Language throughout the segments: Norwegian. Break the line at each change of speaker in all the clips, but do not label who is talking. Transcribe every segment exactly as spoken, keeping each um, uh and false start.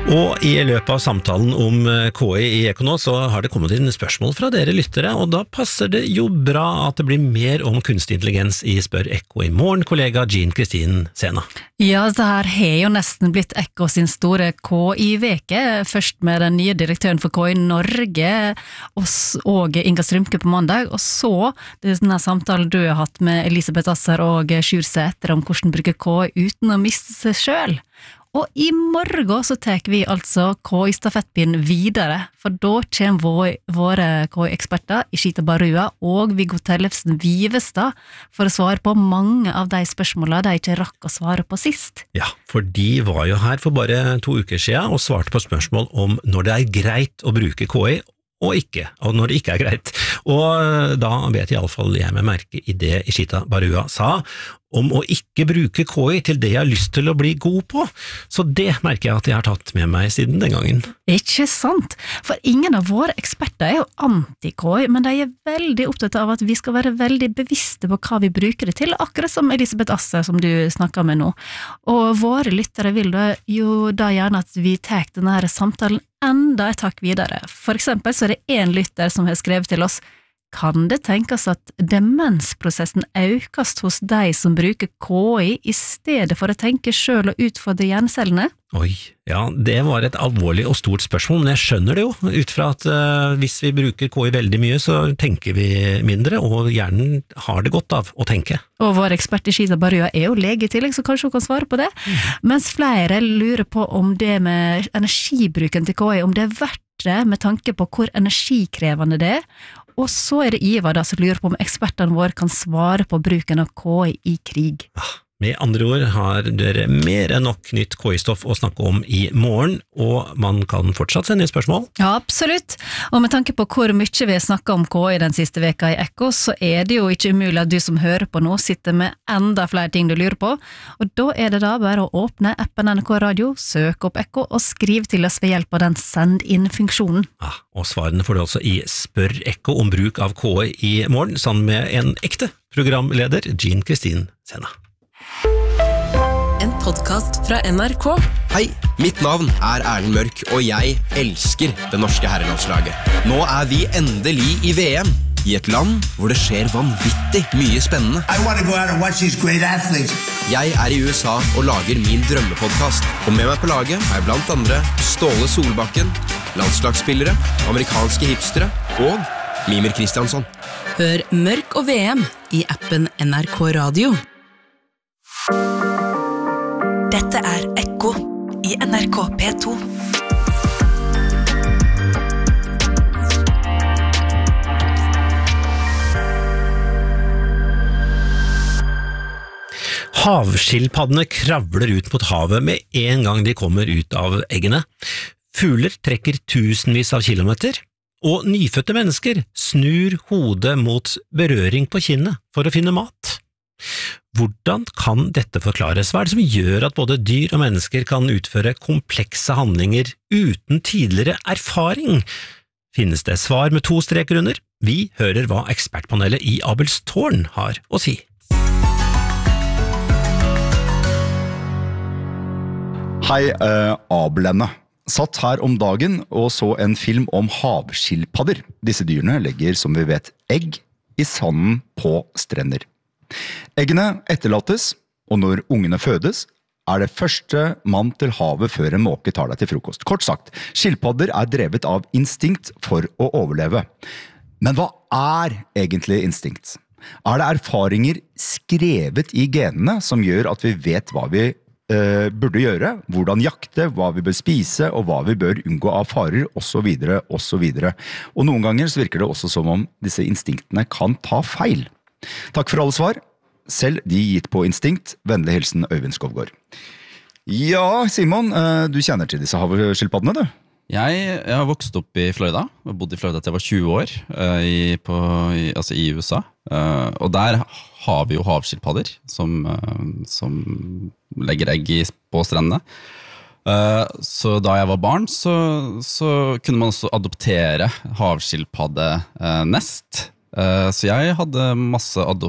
Og i løpet av samtalen om K I i Ekko nå, så har det kommet inn spørsmål fra dere lyttere, og da passer det jo bra at det blir mer om kunstig intelligens i Spør Ekko i morgen, kollega Jean Kristin Sena.
Ja, det her har jo nesten blitt Ekko sin store K I-veke, først med den nye direktøren for K I Norge, og, og Inga Strømke på mandag, og så denne samtalen du har hatt med Elisabeth Asser og Sjur Sæter om hvordan bruke K I uten å miste seg selv. Og i morgen så tar vi altså K I-stafettpinnen videre, for da kommer våre, våre K I-eksperter Ishita Barua og Viggo Tellefsen Vivestad for å svare på mange av de spørsmålene de ikke rakk å svare på sist.
Ja, for de var jo her for bare to uker siden og svarte på spørsmål om når det er greit å bruke K I og ikke, og når det ikke er greit. Og da vet i alle fall jeg med merke i det Ishita Barua sa om å ikke bruke K I til det jeg har lyst til å bli god på. Så det merker jeg at jeg har tatt med meg siden den gangen.
Ikke sant? For ingen av våre eksperter er jo anti-K I, men de er veldig opptatt av at vi skal være veldig bevisste på hva vi bruker det til, akkurat som Elisabeth Asser som du snakker med nå. Og våre lyttere vil da jo da gjerne at vi tar denne samtalen enda et takk videre. For eksempel så er det en lytter som har skrevet til oss: kan det tenkes at demensprosessen økast hos de som bruker K I i stedet for å tenke selv og utfordre hjernecellene?
Oi, ja, det var et alvorlig og stort spørsmål, men jeg skjønner det jo, ut fra at uh, hvis vi bruker K I veldig mye, så tenker vi mindre, og hjernen har det godt av å tenke.
Og vår ekspert Ishita Barua er jo lege i tillegg, så kanskje hun kan svare på det. Mm. Mens flere lurer på om det med energibruken til K I, om det er verdt det med tanke på hvor energikrevende det er. Og så er det Ivar da som lurer på om ekspertene våre kan svare på bruken av K I i krig.
Ah. Med andre ord har dere mer enn nok nytt K I-stoff å snakke om i morgen, og man kan fortsatt sende spørsmål.
Ja, absolutt. Og med tanke på hvor mye vi har snakket om K I den siste veka i Ekko, så er det jo ikke umulig at du som hører på nå sitter med enda flere ting du lurer på. Og da er det da bare å åpne appen N R K Radio, søke opp Ekko og skrive til oss ved hjelp av den send-inn-funksjonen.
Ja, og svarene får du altså i Spør Ekko om bruk av K I i morgen, sammen med en ekte programleder, Jean Kristin Sena.
En podcast fra N R K.
Hei, mitt navn er Erlend Mørk, og jeg elsker det norske herrelandslaget. Nå er vi endelig i V M, i et land hvor det skjer vanvittig mye spennende.
I want to go out and watch these great athletes.
Jeg er i U S A og lager min drømmepodcast. Og med meg på laget er blant andre Ståle Solbakken, landslagsspillere, amerikanske hipstere og Mimir Kristiansson.
Hør Mørk og V M i appen N R K Radio. Dette er Ekko i N R K P to.
Havskilpaddene kravler ut mot havet med en gang de kommer ut av eggene. Fugler trekker tusenvis av kilometer, og nyfødte mennesker snur hodet mot berøring på kinnet for å finne mat. Hvordan kan dette forklares? Hva er det som gjør at både dyr og mennesker kan utføre komplekse handlinger uten tidligere erfaring? Finnes det svar med to streker under? Vi hører hva ekspertpanelet i Abelstårn har å si.
Hei, uh, Abelene. Satt her om dagen og så en film om havskilpadder. Disse dyrene legger, som vi vet, egg i sanden på strender. Eggene etterlates, og når ungene fødes, er det første mann til havet før en måke tar deg til frokost. Kort sagt, skilpadder er drevet av instinkt for å overleve. Men hva er egentlig instinkt? Er det erfaringer skrevet i genene som gjør at vi vet hva vi eh, burde gjøre, hvordan jakte, hva vi bør spise, og hva vi bør unngå av farer, og så videre, og så videre. Og noen ganger så virker det også som om disse instinktene kan ta feil. Takk for alle svar. Selv de gitt på instinkt. Vennlig hilsen Øyvind Skovgaard. Ja, Simon, du kjenner til disse havskilpaddene, du?
Jeg, jeg har vokst opp i Florida. Jeg har bodd i Florida til jeg var tjue år, i, på, i, altså i U S A. Og der har vi jo havskilpadder som, som legger egg i, på strendene. Så da jeg var barn, så, så kunne man også adoptere havskilpaddenest. Så jeg hadde masse adopterte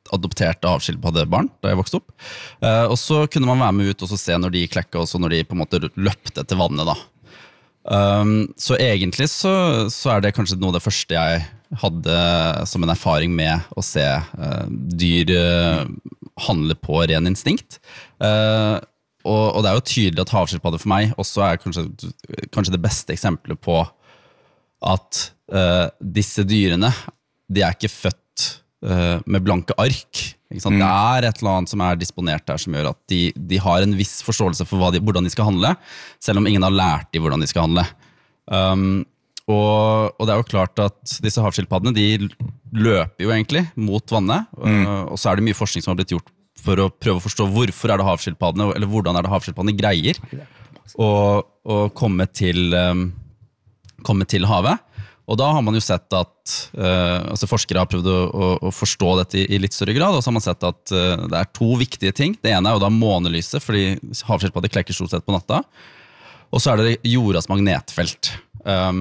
adopterte havskilpaddebarn da jeg vokste opp. Uh, og så kunne man være med ut og så se når de klekket, og så når de på en måte løpte til vannet da. Um, så egentlig så, så er det kanskje noe av det første jeg hadde som en erfaring med å se uh, dyr uh, handle på ren instinkt. Uh, og, og det er jo tydelig at havskilpadde for meg også er kanskje, kanskje det beste eksempelet på at uh, disse dyrene, de er ikke født uh, med blanke ark. Ikke sant? Mm. Det er et eller annet som er disponert der som gjør at de, de har en viss forståelse for hva de, hvordan de skal handle, selv om ingen har lært de hvordan de skal handle. Um, og, og det er jo klart at disse havskilpaddene, de løper jo egentlig mot vannet, mm. uh, og så er det mye forskning som har blitt gjort for å prøve å forstå hvorfor er det havskilpaddene, eller hvordan er det havskilpaddene greier å, å komme til... Um, komme til havet, og da har man jo sett at uh, altså forskere har prøvd å, å, å forstå dette i, i litt større grad, og så har man sett at uh, det er to viktige ting. Det ene er jo da månelyset, fordi havskilpadder klekker stort sett på natta, og så er det jordas magnetfelt. Um,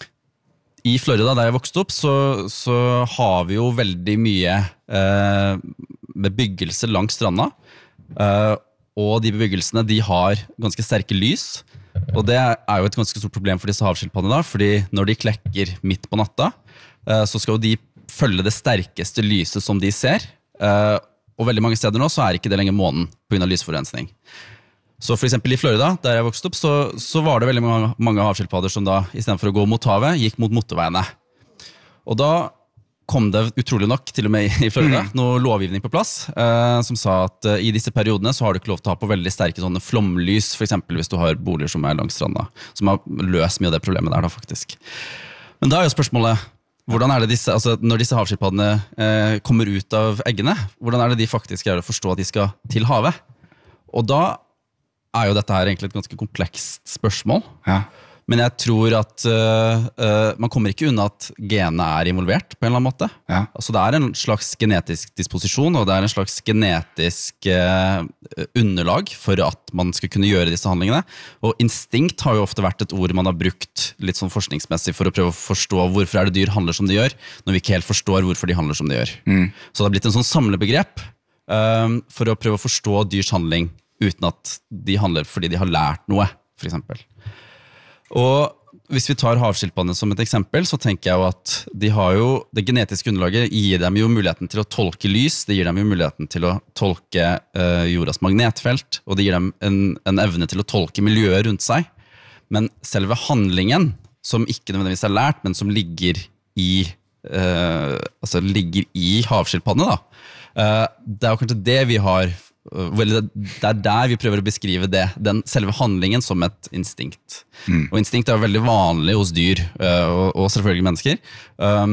I Florida, der jeg vokste opp, så, så har vi jo veldig mye uh, bebyggelse langs stranda, uh, og de bebyggelsene de har ganske sterke lys, og det er jo et ganske stort problem for disse havskilpaddene da, fordi når de klekker midt på natta, så skal jo de følge det sterkeste lyset som de ser, og veldig mange steder nå så er ikke det lenger månen på grunn av lysforurensning. Så for eksempel i Florida, der jeg vokste opp, så, så var det veldig mange, mange havskilpadder som da, i stedet for å gå mot havet, gikk mot motorveiene. Og da kom det utrolig nok, til og med i Florida, mm. noe lovgivning på plass, eh, som sa at eh, i disse periodene så har du ikke lov til å ha på veldig sterke sånne flomlys, for eksempel hvis du har boliger som er langs stranda, som har løst mye av det problemet der da faktisk. Men da er jo spørsmålet, hvordan er det disse, altså når disse havskilpaddene eh, kommer ut av eggene, hvordan er det de faktisk greier å forstå at de skal til havet? Og da er jo dette her egentlig et ganske komplekst spørsmål. Ja. Men jeg tror at uh, uh, man kommer ikke unna at genene er involvert på en eller annen måte. Ja. Altså det er en slags genetisk disposisjon, og det er en slags genetisk uh, underlag for at man skal kunne gjøre disse handlingene. Og instinkt har jo ofte vært et ord man har brukt litt sånn forskningsmessig for å prøve å forstå hvorfor er det dyr handler som de gjør, når vi ikke helt forstår hvorfor de handler som de gjør. Mm. Så det har blitt en sånn samlebegrep uh, for å prøve å forstå dyrs handling uten at de handler fordi de har lært noe, for eksempel. Og hvis vi tar havskilpaddene som et eksempel, så tenker jeg jo at de har jo, det genetiske underlaget gir dem jo muligheten til å tolke lys, det gir dem jo muligheten til å tolke uh, jordas magnetfelt, og det gir dem en, en evne til å tolke miljøet rundt seg. Men selve handlingen, som ikke nødvendigvis er lært, men som ligger i, uh, altså ligger i havskilpaddene da, uh, det er jo kanskje det vi har, det er der vi prøver å beskrive det, den selve handlingen som et instinkt. Mm. Og instinkt er jo veldig vanlig hos dyr, og, og selvfølgelig mennesker. Um,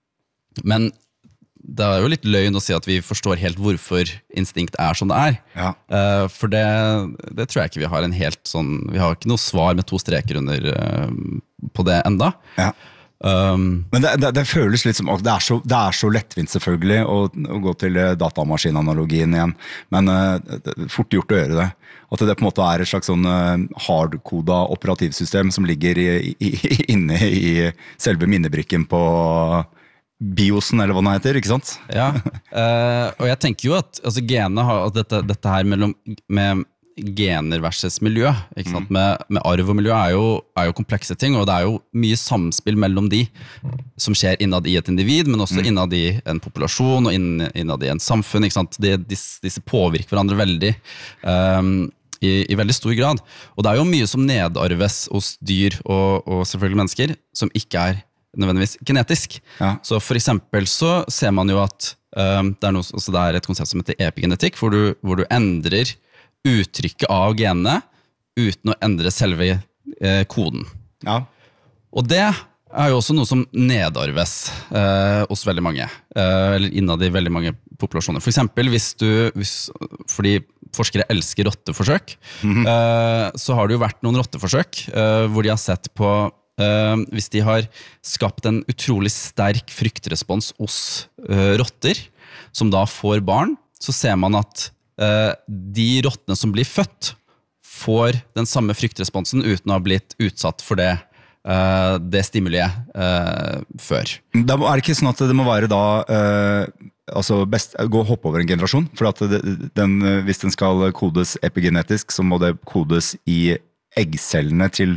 men det er jo litt løgn å si at vi forstår helt hvorfor instinkt er som det er. Ja. Uh, for det, det tror jeg ikke vi har en helt sånn, vi har ikke noe svar med to streker under uh, på det enda. Ja. Um,
Men det, det, det føles litt som det er så, det er så lettvint selvfølgelig å, å gå til datamaskinanalogien igjen, men uh, det er fort gjort å gjøre det. At det på en måte er et slags sånn uh, hardkoda operativsystem som ligger i, i, inne i selve minnebrikken på biosen, eller hva den heter, ikke sant?
Ja, uh, og jeg tenker jo at altså, genene har at dette, dette her mellom, med gener versus miljø, ikke sant? Mm. Med, med arv og miljø er jo, er jo komplekse ting, og det er jo mye samspill mellom de som skjer innad i et individ, men også mm. innad i en populasjon og innad i en samfunn, ikke sant? De, disse, disse påvirker hverandre veldig um, i, i veldig stor grad, og det er jo mye som nedarves hos dyr og, og selvfølgelig mennesker, som ikke er nødvendigvis genetisk. Ja. Så for eksempel så ser man jo at um, det, er noe, altså det er et konsept som heter epigenetikk, hvor du, hvor du endrer uttrykket av genene uten å endre selve eh, koden. Ja. Og det er jo også noe som nedarves eh, hos veldig mange, eh, eller innad i veldig mange populasjoner. For eksempel hvis du, hvis, fordi forskere elsker rotteforsøk, mm-hmm. eh, så har det jo vært noen rotteforsøk eh, hvor de har sett på eh, hvis de har skapt en utrolig sterk fryktrespons hos eh, rotter, som da får barn, så ser man at Uh, de rottene som blir født får den samme fryktresponsen uten å ha blitt utsatt for det, uh, det stimuliet uh, før.
Da er det ikke sånn at det må være da uh, altså best, gå og hoppe over en generasjon, for at det, den, hvis den skal kodes epigenetisk, så må det kodes i eggcellene til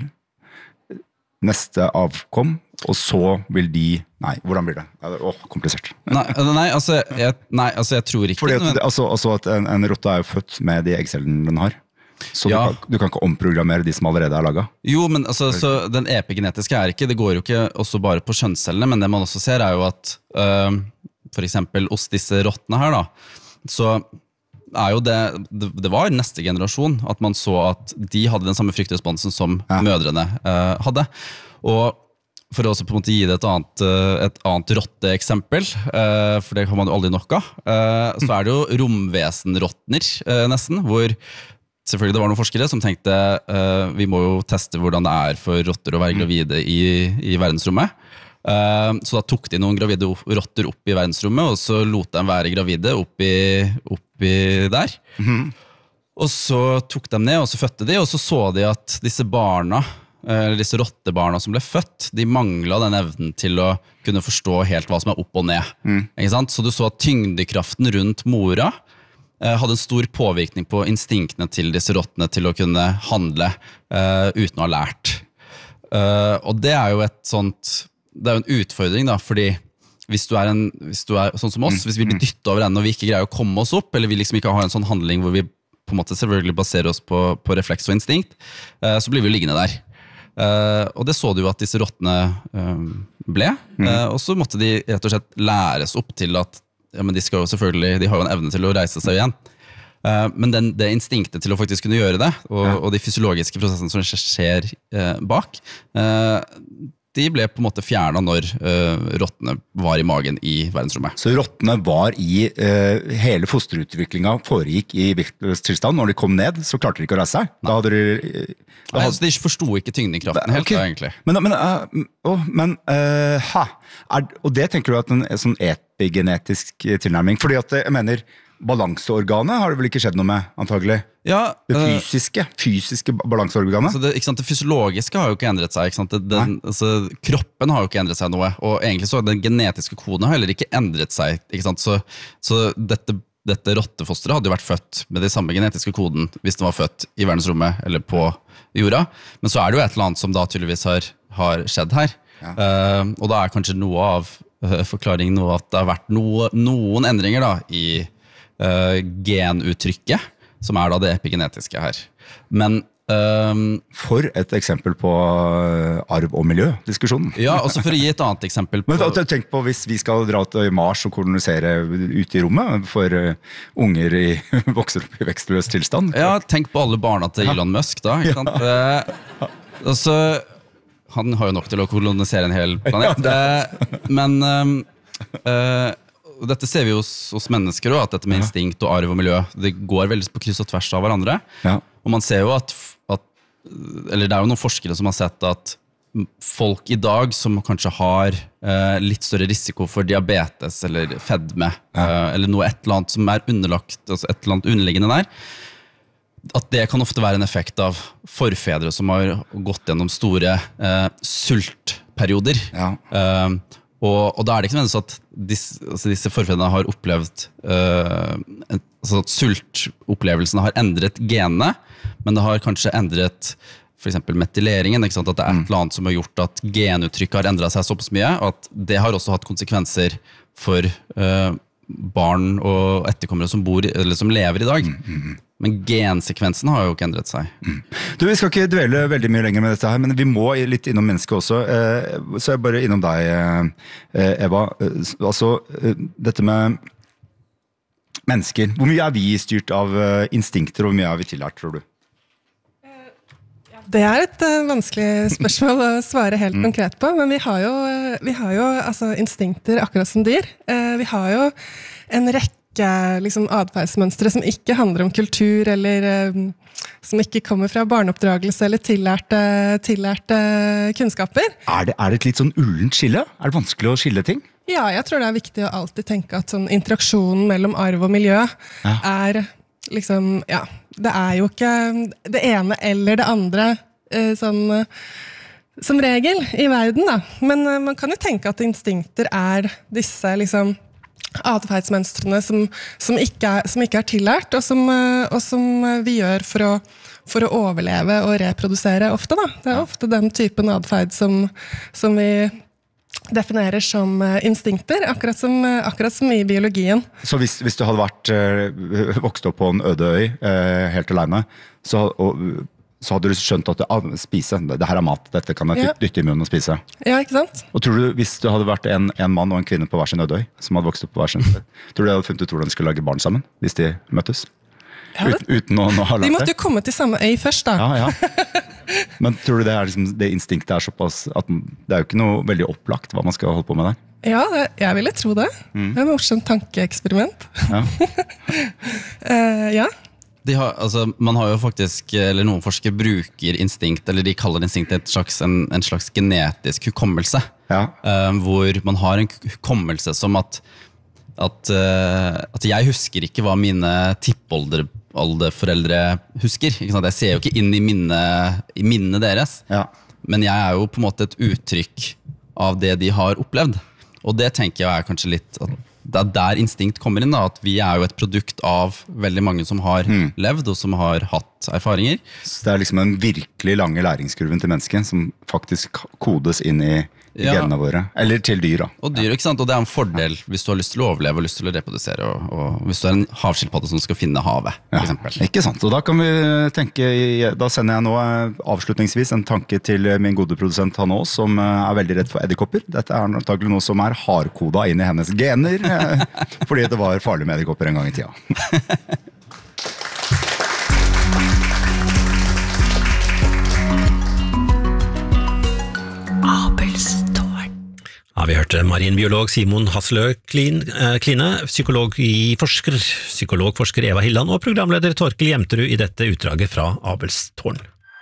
neste avkom, og så vil de, nei, hvordan blir det? Åh, komplisert.
Nei, nei, altså, jeg, nei, altså jeg tror ikke...
Fordi at, altså, altså at en, en rotte er jo født med de eggcellene den har. Så ja. du, kan, du kan ikke omprogrammere de som allerede er laget.
Jo, men altså, så den epigenetiske er ikke, det går jo ikke også bare på kjønnscellene, men det man også ser er jo at uh, for eksempel hos disse rottene her da, så er jo det, det, det var neste generasjon at man så at de hadde den samme fryktresponsen som ja. mødrene uh, hadde. Og for å også på en måte gi det et annet, et annet rotteeksempel, uh, for det har man jo aldri nok av, uh, så er det jo romvesenrottner uh, nesten, hvor selvfølgelig det var noen forskere som tenkte uh, vi må jo teste hvordan det er for rotter å være gravide i, i verdensrommet. Uh, så da tok de noen gravide rotter opp i verdensrommet, og så lot de være gravide oppi, oppi der. Mm-hmm. Og så tok de ned, og så fødte de, og så så de at disse barna, eller disse rottebarna som ble født, de manglet den evnen til å kunne forstå helt hva som er opp og ned. Mm. Ikke sant? Så du så at tyngdekraften rundt mora hadde en stor påvirkning på instinktene til disse rottene til å kunne handle uh, uten å ha lært. Uh, og det er jo et sånt, det er jo en utfordring da, fordi hvis du er, en, hvis du er sånn som oss, hvis vi blir dyttet over enden og vi ikke greier å komme oss opp, eller vi liksom ikke har en sånn handling hvor vi på en måte selvfølgelig baserer oss på, på refleks og instinkt, uh, så blir vi jo liggende der. Uh, og det så du jo at disse rottene uh, ble, uh, og så måtte de rett og slett læres opp til at ja, men de skal jo selvfølgelig, de har jo en evne til å reise seg igjen. Uh, men den, det instinktet til å faktisk kunne gjøre det, og, ja. og de fysiologiske prosessene som skjer uh, bak, uh, de ble på en måte fjernet når uh, rottene var i magen i verdensrommet.
Så rottene var i, uh, hele fosterutviklingen foregikk i virkelighetstilstand, når de kom ned, så klarte de ikke å reise seg. Da hadde de...
Da hadde... Nei, så de forstod ikke tyngdekraften helt, okay. da, egentlig.
Men, men, uh, oh, men uh, ha, er, og det tenker du at en, en sånn epigenetisk tilnærming, fordi at jeg mener, balanseorganet har det vel ikke skjedd noe med, antagelig?
Ja,
det fysiske, fysiske balanseorganet?
Altså det, ikke sant, det fysiologiske har jo ikke endret seg, ikke sant? Det, den, altså, kroppen har jo ikke endret seg noe, og egentlig så den genetiske koden har heller ikke endret seg, ikke sant? Så, så dette, dette rottefosteret hadde jo vært født med de samme genetiske koden hvis den var født i verdensrommet eller på jorda, men så er det jo et eller annet som da tydeligvis har, har skjedd her, ja. uh, og da er kanskje noe av uh, forklaringen noe at det har vært noe, noen endringer da i uh, genuttrykket, som er da det epigenetiske her. Men um,
for et eksempel på arv- og miljø-diskusjonen.
Ja, også for å gi et annet eksempel på...
Men tenk på hvis vi skal dra til Mars og kolonisere ut i rommet for uh, unger i vokser opp i vekstløs tilstand.
Ja, tenk på alle barna til Elon Musk da, ikke sant? Uh, og så, han har jo nok til å kolonisere en hel planet. Uh, men... Um, uh, dette ser vi hos, hos mennesker også, at dette med instinkt og arv og miljø, det går veldig på kryss og tvers av hverandre. Ja. Og man ser jo at, at, eller det er jo noen forskere som har sett at folk i dag som kanskje har eh, litt større risiko for diabetes eller fedme, ja. eh, eller noe et eller annet som er underlagt, altså et eller annet underliggende der, at det kan ofte være en effekt av forfedre som har gått gjennom store eh, sultperioder. Ja. Eh, Og, og da er det ikke nødvendigvis at disse, altså disse forfedrene har opplevd uh, altså at sultopplevelsene har endret genene, men det har kanskje endret for eksempel metyleringen, ikke sant? At det er et eller annet som har gjort at genuttrykket har endret seg såpass mye, og at det har også hatt konsekvenser for uh, barn og etterkommere som, bor, eller som lever i dag. Mm, mm. Men gensekvensen har jo ikke endret seg. Mm.
Du, vi skal ikke dvele veldig mye lenger med dette her, men vi må litt innom mennesket også. Så jeg bare innom deg, Eva. Altså, dette med mennesker. Hvor mye er vi styrt av instinkter, og hvor mye er vi tillært, tror du?
Det er et uh, vanskelig spørsmål å svare helt mm. konkret på, men vi har jo, vi har jo altså, instinkter akkurat som dyr. Uh, vi har jo en rekke liksom, adferdsmønstre som ikke handler om kultur, eller uh, som ikke kommer fra barneoppdragelse eller tillærte, tillærte kunnskaper.
Er det, er det et litt sånn ullent skille? Er det vanskelig å skille ting?
Ja, jeg tror det er viktig å alltid tenke at sånn, interaksjonen mellom arv og miljø ja. er... liksom, ja, det er jo ikke det ene eller det andre eh, sånn, som regel i verden da. Men eh, man kan jo tenke at instinkter er disse liksom atferdsmønstrene som, som, ikke er, som ikke er tillært, og som, og som vi gjør for å, for å overleve og reprodusere ofte. Da. Det er ofte den typen atferd som, som vi definerer som instinkter, akkurat som, akkurat som i biologien.
Så hvis, hvis du hadde vært øh, vokst opp på en øde øy, øh, helt alene, så, og, så hadde du skjønt at ah, spise, det her er mat, dette kan jeg
Ja.
dytte i munnen og spise.
Ja, ikke sant?
Og tror du, hvis du hadde vært en, en mann og en kvinne på hver sin øde øy, som hadde vokst opp på hver sin øde øy, tror du de hadde funnet ut hvordan de skulle lage barn sammen, hvis de møttes?
Ja,
Ut, uten å, å ha
De
lært
måtte
det?
jo komme til samme øy først, da.
Ja, ja. Men tror du det, er liksom, det instinktet er såpass at det er jo ikke noe veldig opplagt hva man skal holde på med der?
Ja, det, jeg ville tro det.
Mm.
Det er et morsomt tankeeksperiment.
Ja.
Eh, ja.
De har, altså, man har jo faktisk, eller noen forskere bruker instinkt, eller de kaller instinkt et slags, en, en slags genetisk hukommelse,
Ja.
eh, hvor man har en hukommelse som at, at, eh, at jeg husker ikke hva mine tippoldeforeldre husker. Ikke sant? Jeg ser jo ikke inn i minnet, i minnet deres,
Ja.
men jeg er jo på en måte et uttrykk av det de har opplevd. Og det tenker jeg er kanskje litt at det er der instinkt kommer inn, da, at vi er jo et produkt av veldig mange som har levd og som har hatt erfaringer.
Så det er liksom den virkelig lange læringskurven til mennesket som faktisk kodes inn i, i
Ja.
genene våre. Eller til dyr, da.
Og dyr, ikke sant? Og det er en fordel hvis du har lyst til å overleve og lyst til å reprodusere, og, og hvis du er en havskilpadde som skal finne havet, for eksempel.
Ikke sant, og da kan vi tenke, da sender jeg nå eh, avslutningsvis en tanke til min gode produsent Hanne Aas, som eh, er veldig redd for edderkopper. Dette er antagelig noe som er hardkoda inn i hennes gener, eh, fordi det var farlig med edderkopper en gang i tida.
Ja, vi hørte marinbiolog Simon Hasselø Klin, eh, Kline, psykologforsker, psykologforsker Eva Hilland og programleder Torkel Jemterud i dette utdraget fra Abelstårn.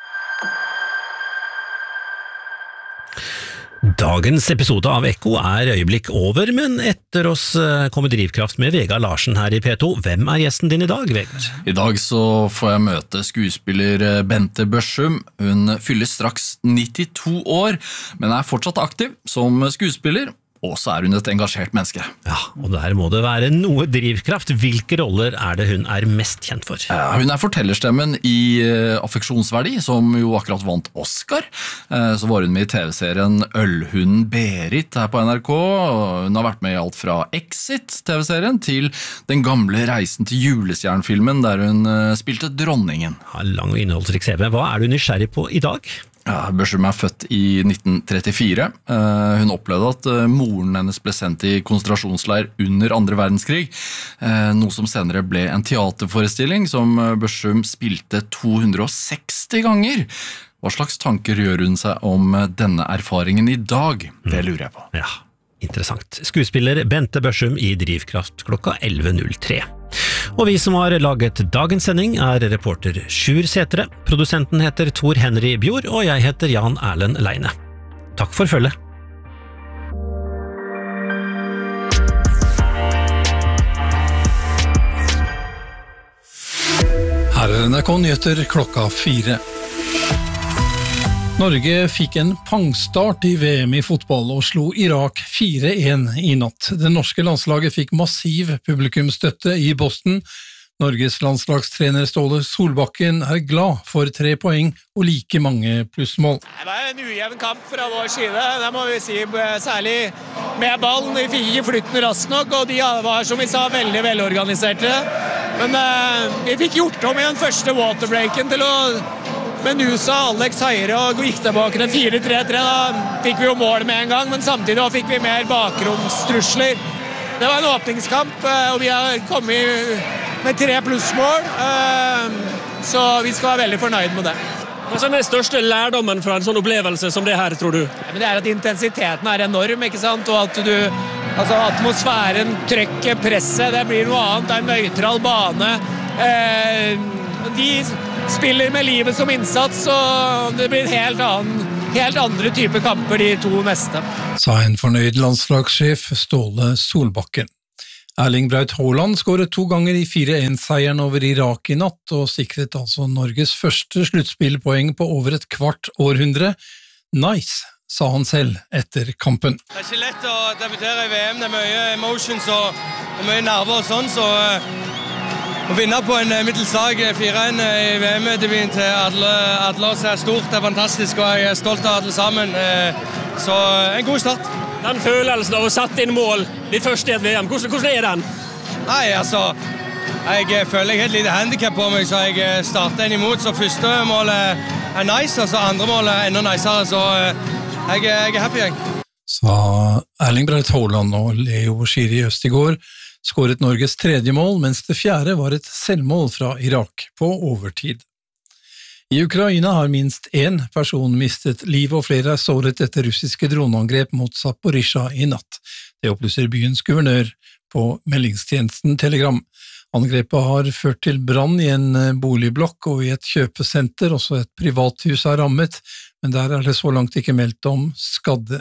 Dagens episode av Ekko er øyeblikk over, men etter oss kommer Drivkraft med Vegard Larsen her i P to. Hvem er gjesten din i dag, Vegard?
I dag så får jeg møte skuespiller Bente Børsum. Hun fyller straks nittito år, men er fortsatt aktiv som skuespiller, og så er hun et engasjert menneske.
Ja, og der må det være noe drivkraft. Hvilke roller er det hun er mest kjent for?
Ja, hun er fortellerstemmen i uh, Affeksjonsverdi, som jo akkurat vant Oscar. Uh, så var hun med i tv-serien Ølhunden Berit her på N R K. Og hun har vært med i alt fra Exit, tv-serien, til den gamle reisen til julestjernfilmen, der hun uh, spilte dronningen.
Ja, lang og innholdsrik C V. Hva er du nysgjerrig på i dag?
Ja, Børsum er født i nitten trettifire. Uh, hun opplevde at uh, moren hennes ble sendt i konsentrasjonsleir under andre verdenskrig, uh, noe som senere ble en teaterforestilling som uh, Børsum spilte to hundre og seksti ganger. Hva slags tanker gjør hun seg om uh, denne erfaringen i dag? Det lurer jeg på.
Ja, interessant. Skuespiller Bente Børsum i Drivkraft klokka elleve null tre. Og vi som har laget dagens sending er reporter Sjur Setre, produsenten heter Tor Henry Bjord, og jeg heter Jan Erlend Leine. Takk for følget.
Her er N R K Nyheter klokka fire. Norge fikk en pangstart i V M i fotball og slo Irak fire én i natt. Det norske landslaget fikk massiv publikumsstøtte i Boston. Norges landslagstrener Ståle Solbakken er glad for tre poeng og like mange plussmål.
Det var en ujevn kamp fra vår side, det må vi si, særlig med ballen. Vi fikk ikke flytten raskt nok, og de var, som vi sa, veldig velorganiserte. Men uh, vi fikk gjort om i den første waterbreaken til å Men Nusa, Alex Heire og gikk tilbake til fire tre tre, da fikk vi jo mål med en gang, men samtidig da fikk vi mer bakromstrusler. Det var en åpningskamp, og vi har kommet med tre plussmål, så vi skal være veldig fornøyd med det.
Hva er den største lærdommen fra en sånn opplevelse som det her, tror du?
Ja, men det er at intensiteten er enorm, ikke sant? Og at du, altså atmosfæren, trøkket, presset, det blir noe annet, det er en nøytral bane. Eh, de spiller med livet som innsats, og det blir en helt, annen, helt andre type kamper de to neste.
Sa en fornøyd landslagssjef Ståle Solbakken. Erling Braut Haaland skåret to ganger i fire én-seieren over Irak i natt, og sikret altså Norges første sluttspillpoeng på over et kvart århundre. Nice, sa han selv etter kampen.
Det er ikke lett å debutere i V M, det er mye emotions og mye nerver og sånn, så å vinne på en middelslag fire en i V M-debuten til alle, alle oss er stort, det er fantastisk, og jeg er stolt av alle sammen. Så en god start.
Den følelsen av å sette inn mål, ditt første i et V M, hvordan, hvordan er den?
Nei, altså, jeg føler jeg har et lite handicap på meg, så jeg starter en imot, så første målet er nice, og så andre målet er enda nicere, så jeg, jeg er happy, jeg.
Sa Erling Braut Haaland, og Leo Schiri Øst i går skåret Norges tredje mål, mens det fjerde var et selvmål fra Irak på overtid. I Ukraina har minst én person mistet liv, og flere er såret etter russiske droneangrep mot Zaporizjzja i natt. Det opplyser byens guvernør på meldingstjenesten Telegram. Angrepet har ført til brann i en boligblokk og i et kjøpesenter, også et privathus er rammet, men der er det så langt ikke meldt om skadde.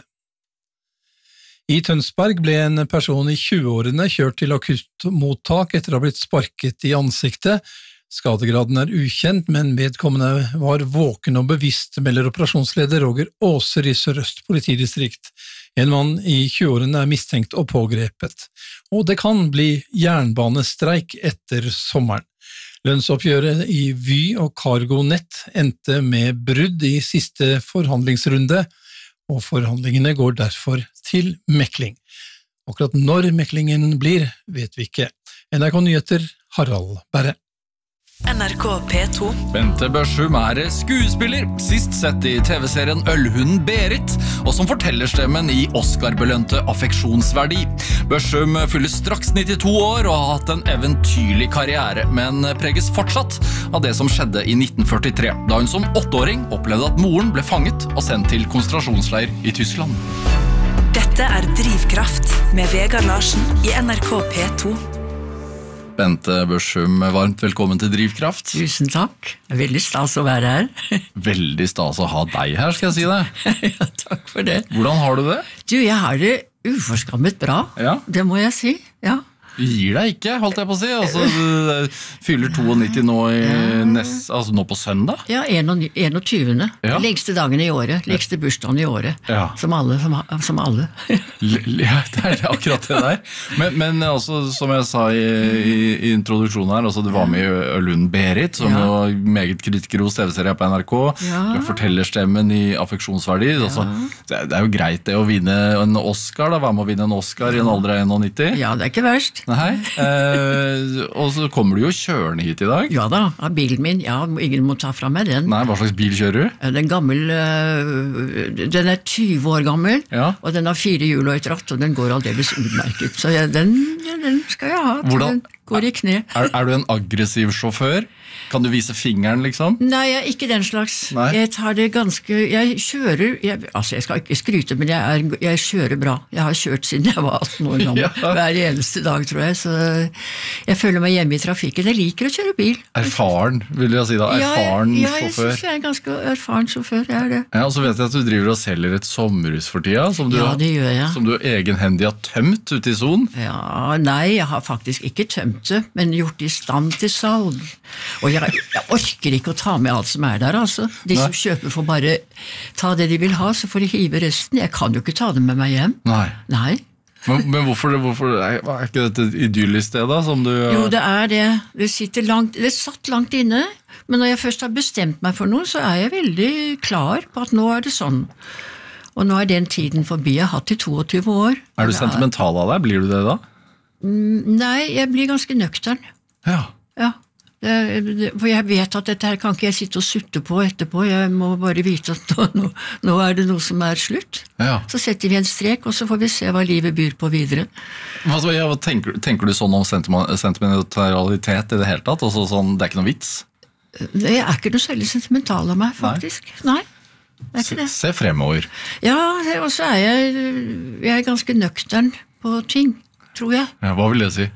I Tønsberg ble en person i tjueårene kjørt til akuttmottak etter å ha blitt sparket i ansiktet. Skadegraden er ukjent, men vedkommende var våken og bevisst, melder operasjonsleder Roger Åser i Sør-Øst politidistrikt. En mann i tjueårene er mistenkt og pågrepet. Og det kan bli jernbanestreik etter sommeren. Lønnsoppgjøret i Vy og CargoNet endte med brudd i siste forhandlingsrunde, og forhandlingene går derfor til mekling. Akkurat når meklingen blir, vet vi ikke. N R K Nyheter, Harald Berre.
N R K P to.
Bente Børsum er skuespiller, sist sett i T V-serien Ølhunden Berit, og som fortellerstemmen i Oscar-belønte Affeksjonsverdi. Børsum fyller straks nittito år og har hatt en eventyrlig karriere, men preges fortsatt av det som skjedde i nitten førtitre, da hun som åtteåring opplevde at moren ble fanget og sendt til konsentrasjonsleir i Tyskland.
Dette er Drivkraft med Vegard Larsen i N R K P to.
Bente Børsum, varmt velkommen til Drivkraft.
Tusen takk. Det er veldig stas å være her.
Veldig stas å ha deg her, skal jeg si det.
Ja, takk for det.
Hvordan har du det?
Du, jeg har det uforskammet bra.
Ja.
Det må jeg si, ja.
Gir deg ikke, holdt jeg på å si. Altså, du fyller nittito nå, i nest, altså nå på søndag?
Ja, enogtyvende.
Ja.
Legste dagen i året, legste bursdagen i året.
Ja.
Som alle, som, som alle.
Ja, det er akkurat det der. Men, men altså, som jeg sa i, i, i introduksjonen her, altså, du var med i Ølhunden Berit, som ja. var meget kritikerros T V-serie på N R K. Ja. Du er fortellerstemmen i Affeksjonsverdi. Ja. Altså, det er jo greit det å vinne en Oscar, da, være med å vinne en Oscar i en alder av nittito.
Ja, det er ikke verst.
Nei, eh, og så kommer du jo kjørende hit i dag.
Ja da, av bilen min, ja, ingen må ta fra meg den.
Nei, hva slags bil kjører du?
Den gammel, den er tyve år gammel, ja. Og den har fire hjul og et ratt, og den går aldeles utmerket. Så jeg, den, den skal jeg ha,
Hvordan?
Den går i kne.
Er, er du en aggressiv sjåfør? Kan du vise fingeren, liksom?
Nei, jeg er ikke den slags. Nei. Jeg tar det ganske... Jeg kjører... Jeg, altså, jeg skal ikke skryte, men jeg, er, jeg kjører bra. Jeg har kjørt siden jeg var atten år gammel. Ja. Hver eneste dag, tror jeg. Så jeg føler meg hjemme i trafikken. Jeg liker å kjøre bil.
Erfaren, vil jeg si da. Erfaren
ja, jeg, ja, jeg
sjåfør.
Ja, jeg synes jeg er en ganske erfaren sjåfør. Jeg er det.
Ja, og så vet jeg at du driver og selger et sommerhus for tida, som du,
ja, det gjør jeg.
Som du egenhendig har tømt ute i Son.
Ja, nei, jeg har faktisk ikke tømt det, men gjort det i stand til salg. Og jeg, jeg orker ikke å ta med alt som er der, altså. De som Nei. Kjøper får bare ta det de vil ha, så får de hive resten. Jeg kan jo ikke ta det med meg hjem.
Nei.
Nei.
Men, men hvorfor, hvorfor er ikke dette et idyllisk sted da? Som du,
jo, det er det. Det, sitter langt, det satt langt inne, men når jeg først har bestemt meg for noe, så er jeg veldig klar på at nå er det sånn. Og nå er den tiden forbi jeg har hatt i toogtyve år.
Er du sentimental av deg? Blir du det da?
Nei, jeg blir ganske nøktern.
Ja.
Ja. For jeg vet at dette her kan ikke jeg sitte og sutte på etterpå, jeg må bare vite at nå, nå er det noe som er slutt.
Ja.
Så setter vi en strek, og så får vi se hva livet byr på videre.
Hva, ja, tenker, tenker du sånn om sentimentalitet i det hele tatt? Altså, sånn, det er ikke noe vits?
Jeg er ikke noe særlig sentimental av meg, faktisk. Nei, Nei det er ikke det.
Se, se fremover.
Ja, og så er jeg, jeg er ganske nøktern på ting, tror jeg.
Ja, hva vil det si?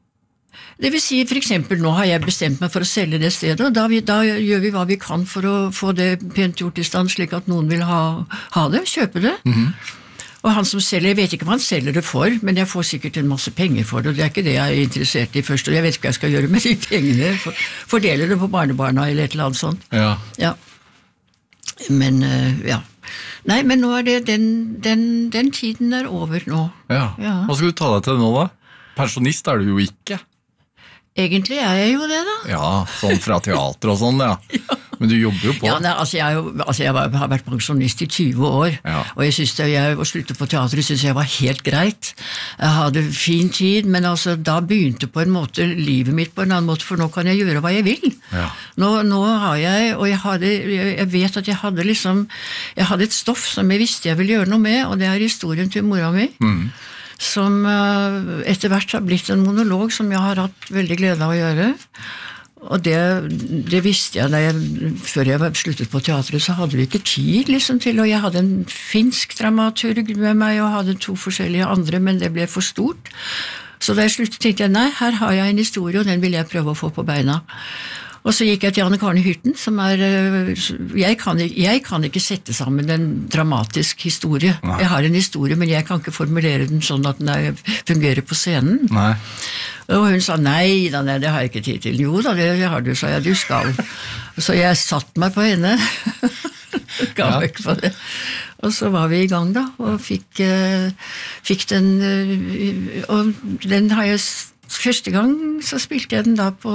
Det vil si, for eksempel, nå har jeg bestemt meg for å selge det stedet, og da, vi, da gjør vi hva vi kan for å få det pent gjort i stand, slik at noen vil ha, ha det, kjøpe det. Mm-hmm. Og han som selger, jeg vet ikke hva han selger det for, men jeg får sikkert en masse penger for det, og det er ikke det jeg er interessert i først, og jeg vet ikke hva jeg skal gjøre med de pengene, for, fordele det på barnebarna eller et eller annet sånt.
Ja.
Ja. Men, ja. Nei, men nå er det den, den, den tiden er over nå.
Ja.
Ja.
Hva skal du ta deg til nå da? Pensjonist er du jo ikke.
Egentlig er jeg jo det da.
Ja, sånn fra teater og sånn, ja. ja. Men du jobber jo på.
Ja, nei, altså jeg, er jo, altså jeg har vært pensjonist i tjue år, ja. og jeg synes det, jeg, å slutte på teateret synes jeg var helt greit. Jeg hadde fin tid, men altså da begynte på en måte livet mitt på en annen måte, for nå kan jeg gjøre hva jeg vil. Ja. Nå, nå har jeg, og jeg, hadde, jeg vet at jeg hadde liksom, jeg hadde et stoff som jeg visste jeg ville gjøre noe med, og det er historien til mora mi. Mm. Som etter hvert har blitt en monolog som jeg har hatt veldig glede av å gjøre. Og det, det visste jeg, da jeg før jeg sluttet på teatret, så hadde vi ikke tid liksom, til, og jeg hadde en finsk dramaturg med meg, og hadde to forskjellige andre, men det ble for stort. Så da jeg sluttet, tenkte jeg, nei, her har jeg en historie, og den vil jeg prøve å få på beina. Og så gikk jeg til Anne Karne Hyrten, som er, jeg kan, jeg kan ikke sette sammen en dramatisk historie. Nei. Jeg har en historie, men jeg kan ikke formulere den sånn at den er, fungerer på scenen. Nei. Og hun sa, nei, da, nei, det har jeg ikke tid til. Jo da, det har du, sa jeg, du skal. Så jeg satt meg på henne, ga meg ikke på det. Og så var vi i gang da, og fikk, fikk den, og den har jeg første gang så spilte jeg den da på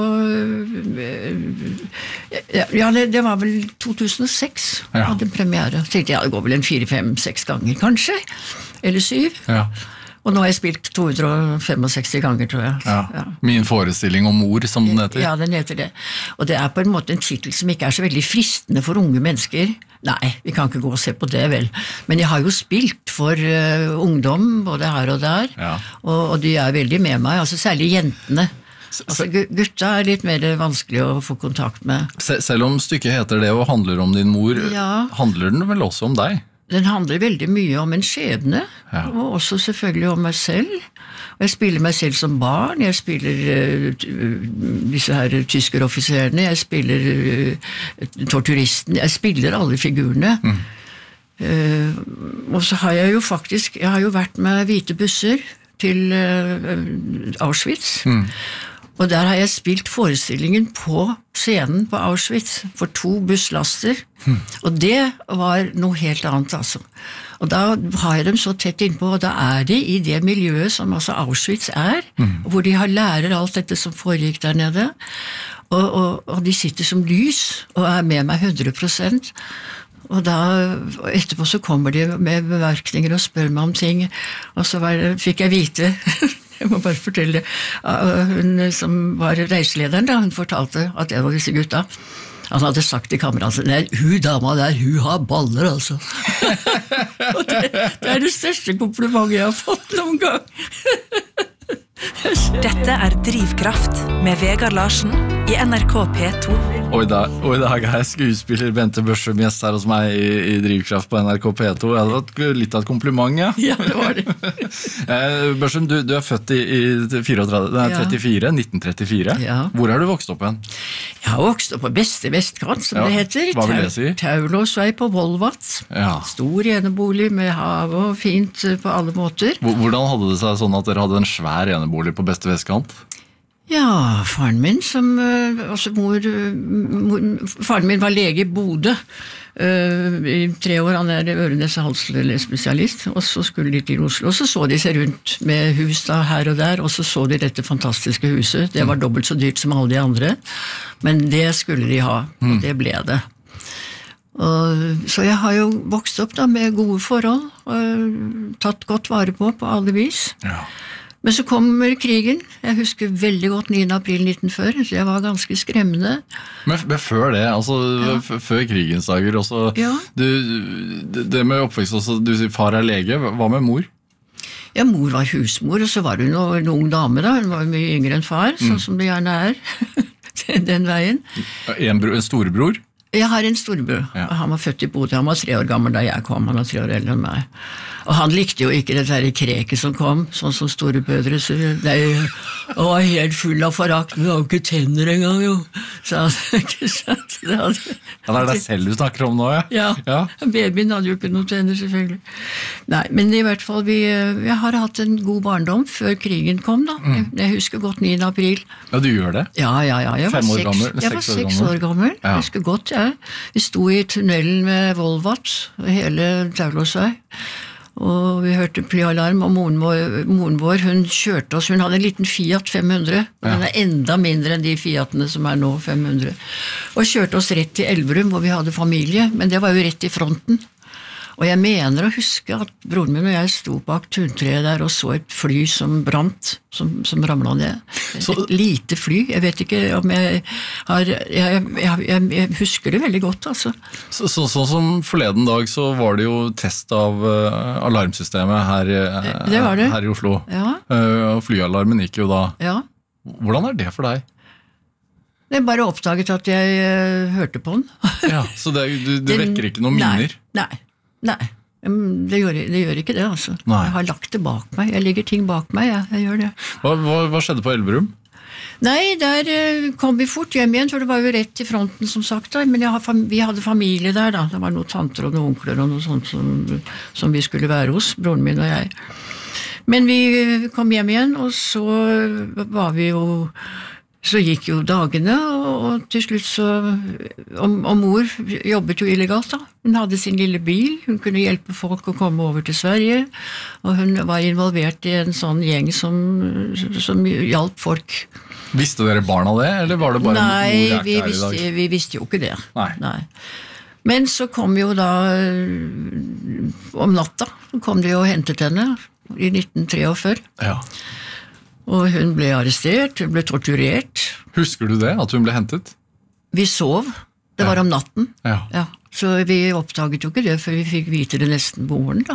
ja, det, det var vel to tusen og seks ja. Hadde en premiere. Så tenkte jeg, ja, det går vel en fire, fem, seks ganger kanskje, eller syv. Ja. Og nå har jeg spilt to hundre og sekstifem ganger, tror jeg.
Ja. Ja. Min forestilling om mor, som den heter.
Ja, den heter det. Og det er på en måte en titel som ikke er så veldig fristende for unge mennesker. Nei, vi kan ikke gå og se på det vel. Men jeg har jo spilt for uh, ungdom, både her og der, ja. og, og de er veldig med meg, altså særlig jentene. Altså, gutta er litt mer vanskelig å få kontakt med.
Selv om stykket heter det og handler om din mor, ja. Handler den vel også om deg?
Den handler veldig mye om en skjebne, ja. Og også selvfølgelig om meg selv. Og jeg spiller meg selv som barn, jeg spiller uh, disse her tyskeroffiserene, jeg spiller uh, torturisten, jeg spiller alle figurene. Mm. Uh, og så har jeg jo faktisk, jeg har jo vært med hvite busser til uh, Auschwitz, mm. Og der har jeg spilt forestillingen på scenen på Auschwitz for to busslaster, mm. og det var noe helt annet altså. Og da har jeg dem så tett innpå, og da er de i det miljøet som altså Auschwitz er, mm. hvor de har lærer alt dette som foregikk der nede, og, og, og de sitter som lys og er med meg hundre prosent. Og da, etterpå så kommer de med bemerkninger og spør meg om ting, og så var, fikk jeg vite jeg må bare fortelle hun som var reiselederen da, hun fortalte at en av disse gutta han hadde sagt til kameraten nei, hun dama der, hun har baller altså og det, det er det største komplimentet jeg har fått noen gang
Dette er Drivkraft med Vegard Larsen i N R K P to.
Og i dag, og i dag er skuespiller Bente Børsum gjest her hos meg i, i Drivkraft på N R K P to. Det hadde vært litt av et kompliment, ja.
Ja, det var det.
Børsum, du, du er født i, i trettini, nei, trettifire, nitten trettifire. Ja. Hvor er du vokst opp igjen?
Jeg har vokst opp på beste vestkant, som ja. Det heter.
Hva vil det si?
Taulåsvei på Volvat. Ja. Stor enebolig med hav og fint på alle måter.
Hvordan hadde det seg sånn at dere hadde en svær enebolig på beste vestkant?
Ja, faren min som, altså mor, mor faren min var lege i Bodø uh, i tre år, han er ørenese-halsspesialist, og så skulle de til Oslo, og så så de seg rundt med hus da, her og der, og så så de dette fantastiske huset, det var dobbelt så dyrt som alle de andre, men det skulle de ha, og det ble det. Og, så jeg har jo vokst opp da med gode forhold, og tatt godt vare på på alle vis. Ja. Men så kommer krigen, jeg husker veldig godt niende april nitten førti, så det var ganske skremmende.
Men, men før det, altså ja. Før krigens dager også, ja. du, det med oppvekst også, du sier far er lege, hva med mor?
Ja, mor var husmor, og så var hun en ung dame da, hun var mye yngre enn far, sånn mm. som det gjerne er, den veien.
En, bro, en storebror?
Jeg har en storebror, ja. Han var født i Bodø, han var tre år gammel da jeg kom, han var tre år eldre enn meg. Og han likte jo ikke det der kreket som kom, sånn som storebødre, så det var helt full av forakt, vi har jo ikke tenner engang, jo. Så han ikke sant. Det, hadde,
ja, det er deg selv du snakker om nå, ja?
Ja, ja. Babyen hadde jo ikke noen tenner, selvfølgelig. Nei, men i hvert fall, vi, vi har hatt en god barndom før krigen kom, da. Mm. Jeg, jeg husker godt niende april.
Ja, du gjør det?
Ja, ja, ja. Jeg var
Fem år
seks,
gammel?
Jeg var seks år gammel, ja. Jeg husker godt, ja. jeg. Vi sto i tunnelen med Volvat, hele Taulåsvei, og vi hørte flyalarm, og moren vår, moren vår, hun kjørte oss, hun hadde en liten Fiat fem hundre, og den er enda mindre enn de Fiatene som er nå fem hundre, og kjørte oss rett til Elverum, hvor vi hadde familie, men det var jo rett i fronten. Og jeg mener å huske at broren min og jeg sto bak tuntreet der og så et fly som brant, som, som ramlet ned. Så, et lite fly, jeg vet ikke om jeg har, jeg, jeg, jeg, jeg husker det veldig godt, altså.
Så, så, sånn som forleden dag så var det jo test av uh, alarmsystemet her,
det var det.
her i Oslo.
Ja.
Uh, og flyalarmen gikk jo da.
Ja.
Hvordan er det for deg?
Det er bare oppdaget at jeg uh, hørte på den.
Ja, så det, du, du den, vekker ikke noen minner?
Nei, nei. Nei, det gjør, det gjør ikke det, altså.
Nei.
Jeg har lagt det bak meg. Jeg legger ting bak meg, jeg, jeg gjør det.
Hva, hva, hva skjedde på Elverum?
Nei, der uh, kom vi fort hjem igjen, for det var jo rett i fronten, som sagt. Da. Men har, vi hadde familie der, da. Det var noen tanter og noen onkler og noe sånt som, som vi skulle være hos, broren min og jeg. Men vi kom hjem igjen, og så var vi jo... Så gikk jo dagene, og, og til slutt så, og, og mor jobbet jo illegalt da. Hun hadde sin lille bil, hun kunne hjelpe folk å komme over til Sverige, og hun var involvert i en sånn gjeng som, som hjalp folk.
Visste dere barna det, eller var det bare
Nei,
mor er
vi
her i dag?
visste, vi visste jo ikke det.
Nei.
Nei. Men så kom jo da, om natta, så kom de og hentet henne i nitten treogfyrre.
Ja.
Og hun ble arrestert, hun ble torturert.
Husker du det, at hun ble hentet?
Vi sov, det var om natten.
Ja.
Ja, så vi oppdaget jo ikke det, før vi fikk vite det nesten på morgenen da.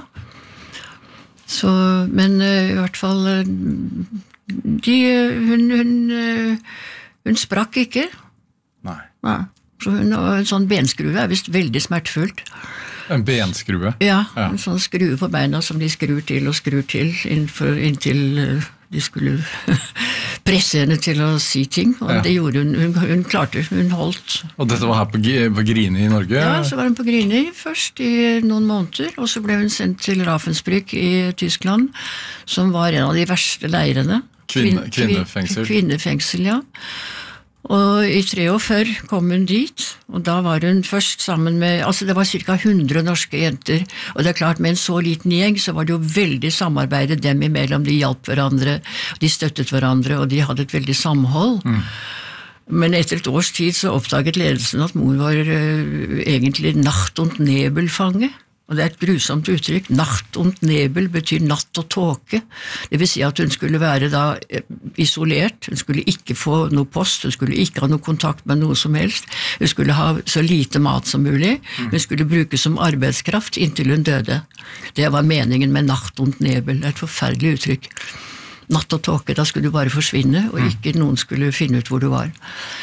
Så, men uh, i hvert fall, uh, de, hun, hun, uh, hun sprakk ikke.
Nei.
Ja, så hun, en sånn benskrue er vist veldig smertefullt.
En benskrue?
Ja,
ja,
en sånn skrue på beina som de skrur til og skrur til inntil, inntil uh, de skulle presse henne til å si ting, og ja. Det gjorde hun, hun, hun klarte, hun holdt.
Og dette var her på, på Grini i Norge?
Ja, så var hun på Grini først i noen måneder, og så ble hun sendt til Ravensbrück i Tyskland, som var en av de verste leirene.
Kvinne, kvinnefengsel.
Kvinnefengsel, ja. Og i treogfyrre kom hun dit, og da var hun først sammen med, altså det var cirka hundre norske jenter, og det er klart med en så liten gjeng så var det jo veldig samarbeidet dem imellom, de hjalp hverandre, de støttet hverandre, og de hadde et veldig samhold. Mm. Men etter et års tid så oppdaget ledelsen at mor var uh, egentlig Nacht- und Nebelfange. Og det er et grusomt uttrykk. Nacht und Nebel betyr natt og tåke. Det vil si at hun skulle være da isolert, hun skulle ikke få noe post, hun skulle ikke ha noe kontakt med noe som helst, hun skulle ha så lite mat som mulig, hun skulle brukes som arbeidskraft inntil hun døde. Det var meningen med Nacht und Nebel, det er et forferdelig uttrykk. Natt og tåke, da skulle du bare forsvinne, og ikke noen skulle finne ut hvor du var.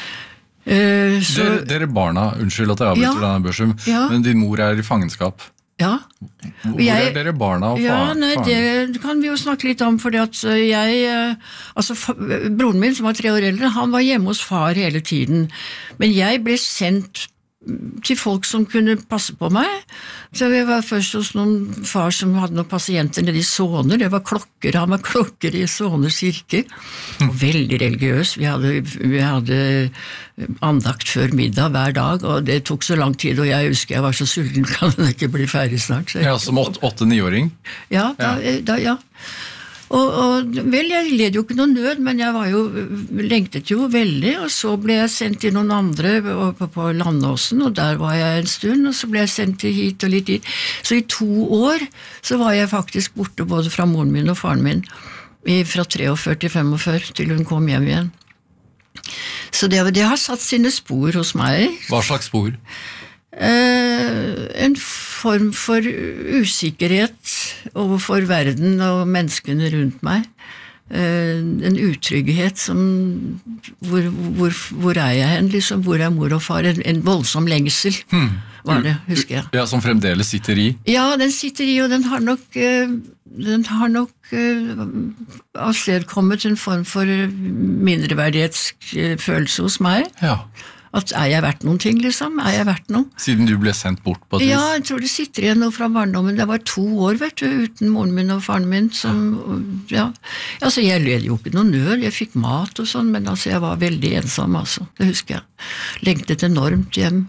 Uh, så,
dere, dere barna, unnskyld at jeg avbryter ja, denne Børsum, ja. Men din mor er i fangenskap.
Ja.
Hvor jeg, er dere barna og far?
Ja, nei, det kan vi jo snakke litt om, fordi at jeg, altså broren min som var tre år eldre, han var hjemme hos far hele tiden, men jeg ble sendt til folk som kunne passe på meg, så vi var først hos noen far som hadde noen pasienter nede i Såner, det var klokker, han var klokker i Såner kirke, og veldig religiøs, vi hadde, vi hadde andakt før middag hver dag, og det tok så lang tid, og jeg husker jeg var så sulten, kan den ikke bli ferdig snart.
Ja, som åtte-niåring?
Ja, da, ja. Da, ja. Og, og vel, jeg led jo ikke noen nød, men jeg var jo, lengtet jo veldig, og så ble jeg sendt til noen andre på, på Landåsen, og der var jeg en stund, og så ble jeg sendt hit og litt dit. Så i to år så var jeg faktisk borte både fra moren min og faren min, fra treogfyrre til femogfyrre, til hun kom hjem igjen. Så det, det har satt sine spor hos meg.
Hva slags spor?
Uh, en form for usikkerhet overfor verden og menneskene rundt meg. Uh, en utrygghet som hvor, hvor, hvor er jeg hen, liksom? Hvor er mor og far? En, en voldsom lengsel hmm. var det, husker jeg.
Ja, som fremdeles sitter i?
Ja, den sitter i, og den har nok uh, den har nok uh, avstedkommet en form for mindreverdighetsfølelse hos meg.
Ja.
At er jeg verdt noen ting, liksom? Er jeg verdt noe?
Siden du ble sendt bort på et vis?
Ja, jeg tror det sitter igjen noe fra barndommen. Det var to år, vet du, uten moren min og faren min, som, ja. Altså, jeg led jo ikke noe nød, jeg fikk mat og sånn, men altså, jeg var veldig ensom, altså. Det husker jeg. Lengtet enormt hjem.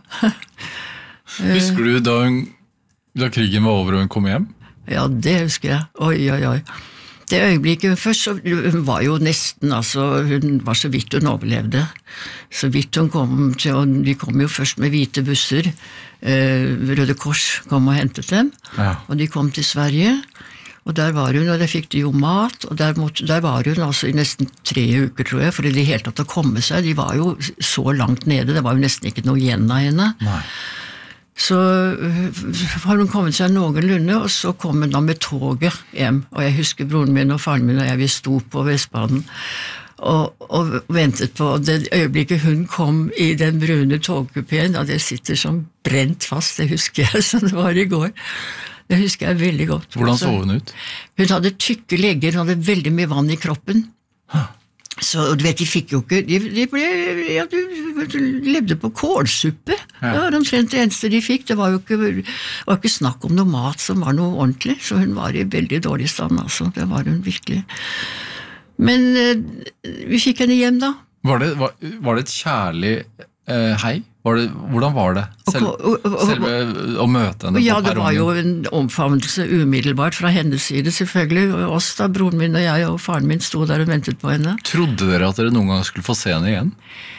Husker du da, hun, da krigen var over og hun kom hjem?
Ja, det husker jeg. Oi, oi, oi. Det øyeblikket først, så hun var jo nesten, altså, hun var så vidt hun overlevde. Så vidt hun kom til, og de kom jo først med hvite busser. Eh, Røde Kors kom og hentet dem, ja. Og de kom til Sverige. Og der var hun, og der fikk de jo mat, og der, måtte, der var hun altså i nesten tre uker, tror jeg, for de helt tatt å komme seg, de var jo så langt nede, det var jo nesten ikke noe igjen av henne. Nei. Så har hun kommet seg noenlunde, og så kom hun da med toget hjem, og jeg husker broren min og faren min og jeg, vi sto på Vestbanen og, og ventet på det øyeblikket hun kom i den brune togkupéen, og det sitter som brent fast, det husker jeg som det var i går. Det husker jeg veldig godt.
Hvordan så hun ut?
Hun hadde tykke legger, hun hadde veldig mye vann i kroppen. Huh. Så du vet, de fikk jo ikke, de, de ble, ja, de, de levde på kålsuppe, ja. Det var omtrent det eneste de fikk, det var jo ikke, var ikke snakk om noe mat som var noe ordentlig, så hun var i veldig dårlig stand, altså, det var hun virkelig. Men eh, vi fikk henne hjem da.
Var det, var, var det et kjærlig eh, hei? Var det, hvordan var det? Selv, og, og, og, selve å møte henne
ja,
på perrongen? Ja, det var jo
en omfavnelse umiddelbart fra hennes side, selvfølgelig. Og oss da, broren min og jeg og faren min stod der og ventet på henne.
Trodde dere at dere noen gang skulle få se henne igjen?